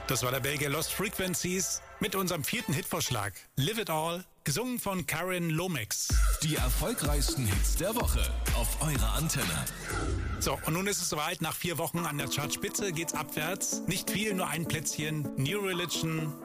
Das war der Belgier Lost Frequencies mit unserem 4. Hitvorschlag. Live It All, gesungen von Karen Lomax. Die erfolgreichsten Hits der Woche auf eurer Antenne. So, und nun ist es soweit. Nach 4 Wochen an der Chartspitze geht's abwärts. Nicht viel, nur ein Plätzchen. New Religion